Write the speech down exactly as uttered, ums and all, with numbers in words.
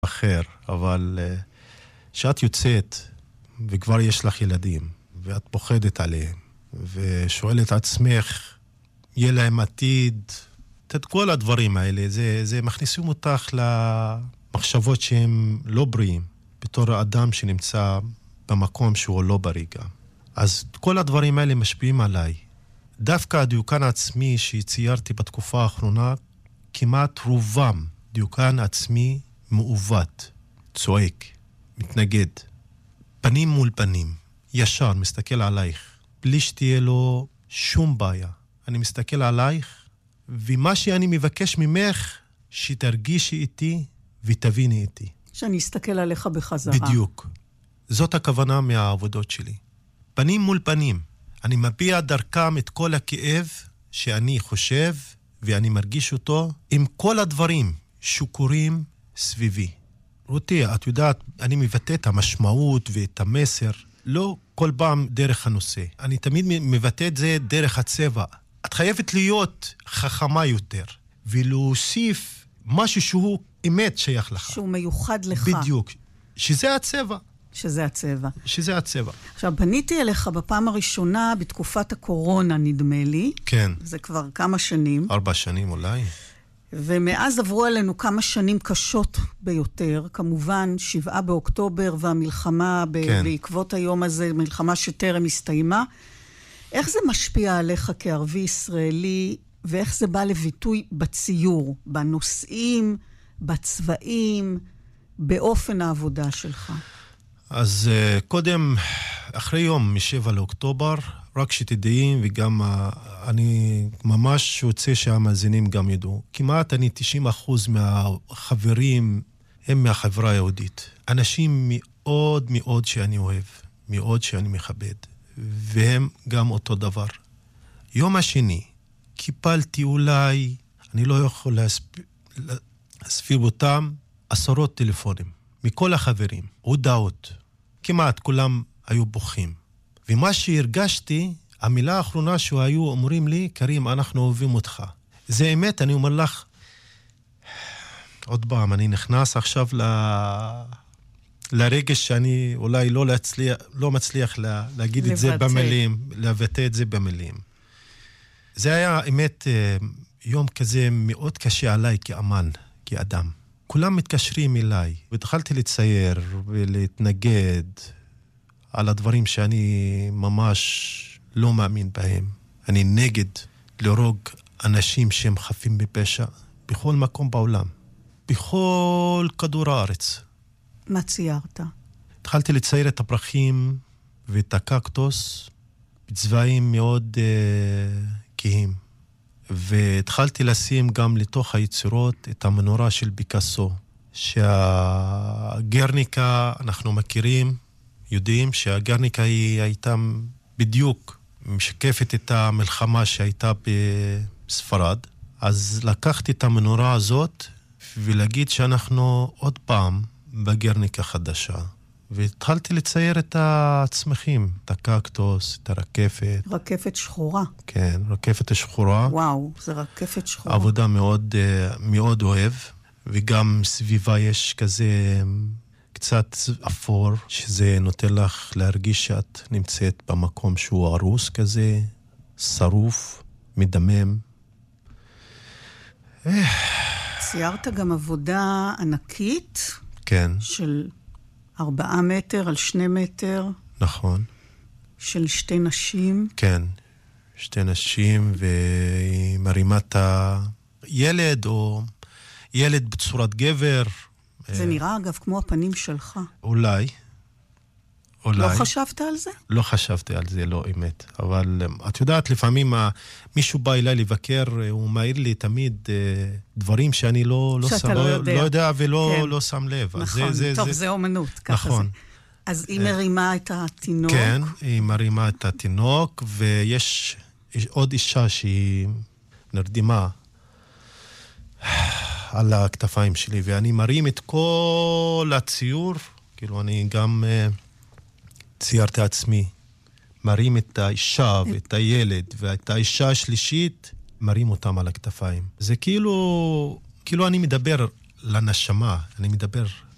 אחר, אבל שאת יוצאת וכבר יש לך ילדים ואת פוחדת עליהם ושואלת עצמך יהיה להם עתיד, את כל הדברים האלה זה, זה מכניסים אותך למחשבות שהם לא בריאים בתור האדם שנמצא במקום שהוא לא בריא גם. אז כל הדברים האלה משפיעים עליי. דווקא הדיוקן העצמי שציירתי בתקופה האחרונה, כמעט רובם דיוקן עצמי מעוות, צועק, מתנגד, פנים מול פנים, ישר מסתכל עלייך, בלי שתהיה לו שום בעיה. אני מסתכל עלייך, ומה שאני מבקש ממך, שתרגישי איתי ותביני איתי. שאני אסתכל עליך בחזרה. בדיוק. זאת הכוונה מהעבודות שלי. פנים מול פנים. אני מביע דרכם את כל הכאב שאני חושב, ואני מרגיש אותו עם כל הדברים שקורים סביבי. רותי, את יודעת, אני מבטא את המשמעות ואת המסר, לא כל פעם דרך הנושא. אני תמיד מבטא את זה דרך הצבע. את חייבת להיות חכמה יותר, ולהוסיף משהו שהוא אמת שייך לך. שהוא מיוחד לך. בדיוק. שזה הצבע. שזה הצבע. שזה הצבע. עכשיו, פניתי אליך בפעם הראשונה בתקופת הקורונה, נדמה לי. כן. זה כבר כמה שנים. ארבע שנים אולי. ומאז עברו עלינו כמה שנים קשות ביותר. כמובן, שבעה באוקטובר והמלחמה ב- כן. בעקבות היום הזה, מלחמה שטרם הסתיימה. איך זה משפיע עליך כערבי ישראלי, ואיך זה בא לביטוי בציור, בנושאים, בצבעים, באופן העבודה שלך? אז uh, קודם, אחרי יום משבע לאוקטובר, רק שתדעים, וגם uh, אני ממש רוצה שהמאזינים גם ידעו, כמעט אני תשעים אחוז מהחברים הם מהחברה היהודית. אנשים מאוד מאוד שאני אוהב, מאוד שאני מכבד, והם גם אותו דבר. יום השני, קיפלתי אולי, אני לא יכול להספ... להספיר אותם, עשרות טלפונים, מכל החברים, הודעות. כמעט כולם היו בוכים. ומה שהרגשתי, המילה האחרונה שהיו אומרים לי, קרים, אנחנו אוהבים אותך. זה אמת, אני אומר לך, עוד פעם, אני נכנס עכשיו ל... לרגש שאני אולי לא, להצליח, לא מצליח לה, להגיד לבטא. את זה במילים, לבטא את זה במילים. זה היה אמת יום כזה מאוד קשה עליי כאמן, כאדם. כולם מתקשרים אליי, והתחלתי לצייר ולהתנגד על הדברים שאני ממש לא מאמין בהם. אני נגד להרוג אנשים שהם חפים בפשע בכל מקום בעולם, בכל כדור הארץ. מה ציירת? התחלתי לצייר את הפרחים ואת הקקטוס בצבעים מאוד uh, כהים. והתחלתי לשים גם לתוך היצירות את המנורה של פיקאסו, שהגרניקה, אנחנו מכירים, יודעים שהגרניקה היא הייתה בדיוק משקפת את המלחמה שהייתה בספרד. אז לקחתי את המנורה הזאת ולהגיד שאנחנו עוד פעם בגרניקה חדשה. והתחלתי לצייר את הצמחים, את הקקטוס, את הרקפת. רקפת שחורה. כן, רקפת השחורה. וואו, זה רקפת שחורה. עבודה מאוד, מאוד אוהב, וגם סביבה יש כזה קצת אפור, שזה נותן לך להרגיש שאת נמצאת במקום שהוא הרוס כזה, שרוף, מדמם. ציירת גם עבודה ענקית. כן. של ארבעה מטר על שני מטר. נכון. של שתי נשים. כן, שתי נשים, והיא מרימה את הילד, או ילד בצורת גבר. זה נראה אגב כמו הפנים שלך. אולי. אולי. לא חשבת על זה? לא חשבתי על זה, לא אמת. אבל את יודעת, לפעמים מישהו בא אליי לבקר, הוא מעיר לי תמיד דברים שאני לא, לא, שם, לא, יודע. לא יודע ולא כן. לא שם לב. נכון, זה, טוב, זה, זה אומנות. נכון. זה. אז היא מרימה את התינוק. כן, היא מרימה את התינוק, ויש עוד אישה שהיא נרדמה על הכתפיים שלי, ואני מרים את כל הציור, כאילו אני גם ציירתי עצמי, מרים את האישה ואת הילד, ואת האישה השלישית, מרים אותם על הכתפיים. זה כאילו, כאילו אני מדבר לנשמה, אני מדבר